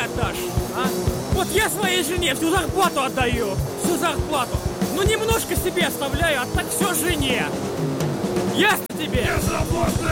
отдашь, а? Вот я своей жене всю зарплату отдаю. Всю зарплату. Ну немножко себе оставляю, а так все жене. Ясно тебе? Беззаботная